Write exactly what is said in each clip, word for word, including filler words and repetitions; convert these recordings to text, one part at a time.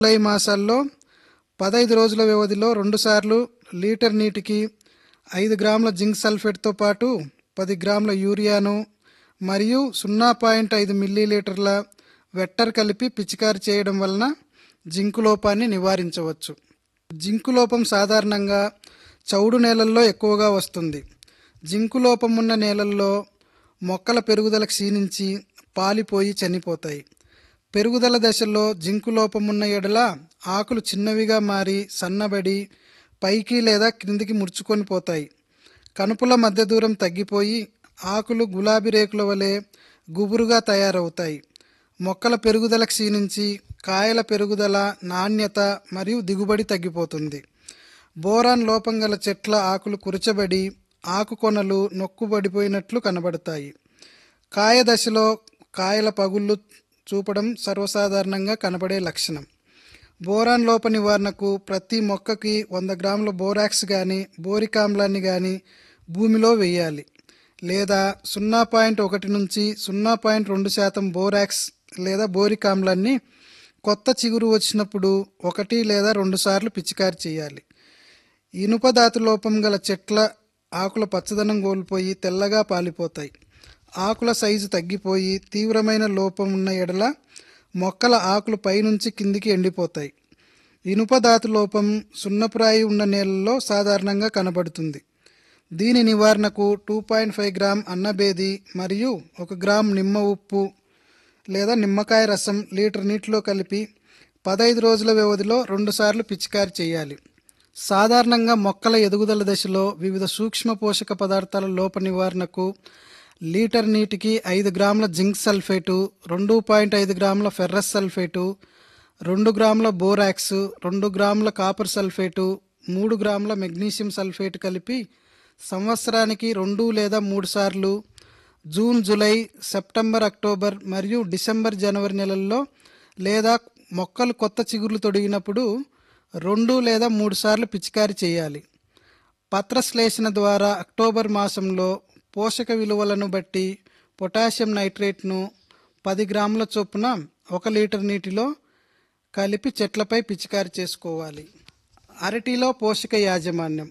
July మాసాల్లో పదహైదు రోజుల వ్యవధిలో రెండుసార్లు లీటర్ నీటికి ఐదు గ్రాముల జింక్ సల్ఫేట్తో పాటు పది గ్రాముల యూరియాను మరియు సున్నా పాయింట్ ఐదు మిల్లీలీటర్ల వెట్టర్ కలిపి పిచికారి చేయడం వలన జింకు లోపాన్ని నివారించవచ్చు. జింకు లోపం సాధారణంగా చౌడు నేలల్లో ఎక్కువగా వస్తుంది. జింకు లోపం ఉన్న నేలల్లో మొక్కల పెరుగుదల క్షీణించి పాలిపోయి చనిపోతాయి. పెరుగుదల దశలో జింకు లోపం ఉన్న ఎడల ఆకులు చిన్నవిగా మారి సన్నబడి పైకి లేదా క్రిందికి ముడుచుకొని పోతాయి. కనుపుల మధ్య దూరం తగ్గిపోయి ఆకులు గులాబీ రేకుల వలె గుబురుగా తయారవుతాయి. మొక్కల పెరుగుదల క్షీణించి కాయల పెరుగుదల, నాణ్యత మరియు దిగుబడి తగ్గిపోతుంది. బోరాన్ లోపం గల చెట్ల ఆకులు కురచబడి ఆకు కొనలు నొక్కుబడిపోయినట్లు కనబడతాయి. కాయ దశలో కాయల పగుళ్ళు చూపడం సర్వసాధారణంగా కనబడే లక్షణం. బోరాన్ లోప నివారణకు ప్రతి మొక్కకి వంద గ్రాముల బోరాక్స్ కానీ బోరిక్ ఆమ్లాన్ని కానీ భూమిలో వేయాలి. లేదా సున్నా పాయింట్ ఒకటి నుంచి సున్నా పాయింట్ రెండు శాతం బోరాక్స్ లేదా బోరిక్ ఆమ్లాన్ని కొత్త చిగురు వచ్చినప్పుడు ఒకటి లేదా రెండు సార్లు పిచికారి చేయాలి. ఇనుప ధాతు లోపం గల చెట్ల ఆకుల పచ్చదనం కోల్పోయి తెల్లగా పాలిపోతాయి. ఆకుల సైజు తగ్గిపోయి తీవ్రమైన లోపం ఉన్న ఎడల మొక్కల ఆకులు పైనుంచి కిందికి ఎండిపోతాయి. ఇనుప ధాతు లోపం సున్నపురాయి ఉన్న నేలల్లో సాధారణంగా కనబడుతుంది. దీని నివారణకు టూ పాయింట్ ఫైవ్ గ్రామ్ అన్నబేది మరియు ఒక గ్రామ్ నిమ్మ ఉప్పు లేదా నిమ్మకాయ రసం లీటర్ నీటిలో కలిపి పదహైదు రోజుల వ్యవధిలో రెండుసార్లు పిచికారి చేయాలి. సాధారణంగా మొక్కల ఎదుగుదల దశలో వివిధ సూక్ష్మ పోషక పదార్థాల లోప నివారణకు లీటర్ నీటికి ఐదు గ్రాముల జింక్ సల్ఫేటు, రెండు పాయింట్ ఐదు గ్రాముల ఫెర్రస్ సల్ఫేటు, రెండు గ్రాముల బోరాక్స్, రెండు గ్రాముల కాపర్ సల్ఫేటు, మూడు గ్రాముల మెగ్నీషియం సల్ఫేట్ కలిపి సంవత్సరానికి రెండు లేదా మూడు సార్లు జూన్, జూలై, సెప్టెంబర్, అక్టోబర్ మరియు డిసెంబర్, జనవరి నెలల్లో లేదా మొక్కలు కొత్త చిగుర్లు తొడిగినప్పుడు రెండు లేదా మూడు సార్లు పిచికారి చేయాలి. పత్రశ్లేషణ ద్వారా అక్టోబర్ మాసంలో పోషక విలువలను బట్టి పొటాషియం నైట్రేట్ను పది గ్రాముల చొప్పున ఒక లీటర్ నీటిలో కలిపి చెట్లపై పిచికారి చేసుకోవాలి. అరటిలో పోషక యాజమాన్యం.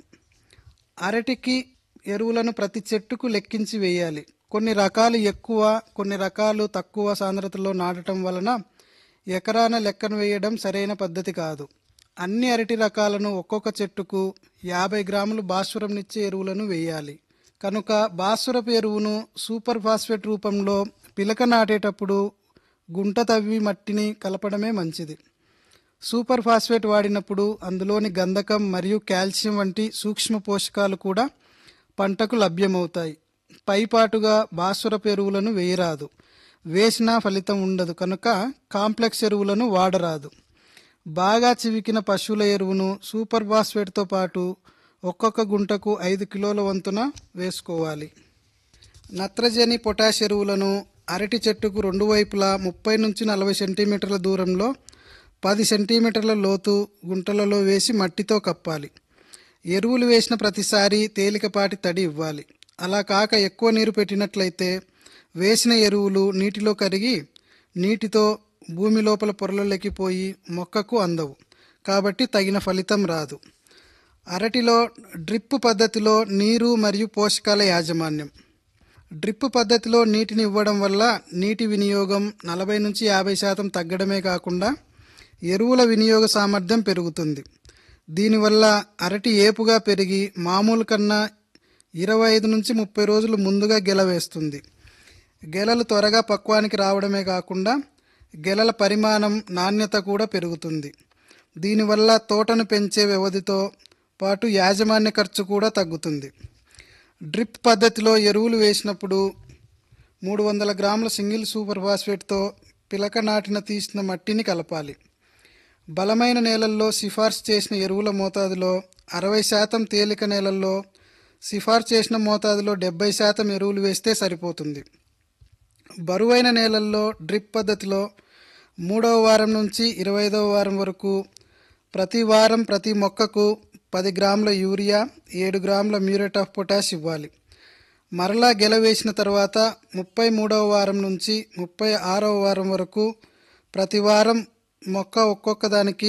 అరటికి ఎరువులను ప్రతి చెట్టుకు లెక్కించి వేయాలి. కొన్ని రకాలు ఎక్కువ, కొన్ని రకాలు తక్కువ సాంద్రతలో నాటడం వలన ఎకరాన లెక్కను వేయడం సరైన పద్ధతి కాదు. అన్ని అరటి రకాలను ఒక్కొక్క చెట్టుకు యాభై గ్రాములు భాస్వరంనిచ్చే ఎరువులను వేయాలి. కనుక భాస్వరపు ఎరువును సూపర్ ఫాస్ఫేట్ రూపంలో పిలక నాటేటప్పుడు గుంట తవ్వి మట్టిని కలపడమే మంచిది. సూపర్ ఫాస్ఫేట్ వాడినప్పుడు అందులోని గంధకం మరియు కాల్షియం వంటి సూక్ష్మ పోషకాలు కూడా పంటకు లభ్యమవుతాయి. పైపాటుగా భాస్వరపు ఎరువులను వేయరాదు. వేసినా ఫలితం ఉండదు కనుక కాంప్లెక్స్ ఎరువులను వాడరాదు. బాగా చివికిన పశువుల ఎరువును సూపర్ ఫాస్ఫేట్తో పాటు ఒక్కొక్క గుంటకు ఐదు కిలోల వంతున వేసుకోవాలి. నత్రజని, పొటాష్ ఎరువులను అరటి చెట్టుకు రెండు వైపులా ముప్పై నుంచి నలభై సెంటీమీటర్ల దూరంలో పది సెంటీమీటర్ల లోతు గుంటలలో వేసి మట్టితో కప్పాలి. ఎరువులు వేసిన ప్రతిసారి తేలికపాటి తడి ఇవ్వాలి. అలా కాక ఎక్కువ నీరు పెట్టినట్లయితే వేసిన ఎరువులు నీటిలో కరిగి నీటితో భూమి లోపల పొరలలోకి పోయి మొక్కకు అందవు. కాబట్టి తగిన ఫలితం రాదు. అరటిలో డ్రిప్ పద్ధతిలో నీరు మరియు పోషకాల యాజమాన్యం. డ్రిప్ పద్ధతిలో నీటిని ఇవ్వడం వల్ల నీటి వినియోగం నలభై నుంచి యాభై శాతం తగ్గడమే కాకుండా ఎరువుల వినియోగ సామర్థ్యం పెరుగుతుంది. దీనివల్ల అరటి ఏపుగా పెరిగి మామూలు కన్నా ఇరవై ఐదు నుంచి ముప్పై రోజులు ముందుగా గెల వేస్తుంది. గెలలు త్వరగా పక్వానికి రావడమే కాకుండా గెలల పరిమాణం, నాణ్యత కూడా పెరుగుతుంది. దీనివల్ల తోటను పెంచే వ్యవధితో పాటు యాజమాన్య ఖర్చు కూడా తగ్గుతుంది. డ్రిప్ పద్ధతిలో ఎరువులు వేసినప్పుడు మూడు వందల గ్రాముల సింగిల్ సూపర్ ఫాస్ఫేట్తో పిలక నాటిన తీసిన మట్టిని కలపాలి. బలమైన నేలల్లో సిఫార్సు చేసిన ఎరువుల మోతాదులో అరవై శాతం, తేలిక నేలల్లో సిఫార్సు చేసిన మోతాదులో డెబ్బై శాతం ఎరువులు వేస్తే సరిపోతుంది. బరువైన నేలల్లో డ్రిప్ పద్ధతిలో మూడవ వారం నుంచి ఇరవై ఐదవ వారం వరకు ప్రతి వారం ప్రతి మొక్కకు పది గ్రాముల యూరియా, ఏడు గ్రాముల మ్యూరేట్ ఆఫ్ పొటాష్ ఇవ్వాలి. మరలా గెల వేసిన తర్వాత ముప్పై మూడవ వారం నుంచి ముప్పై ఆరవ వారం వరకు ప్రతి వారం మొక్క ఒక్కొక్క దానికి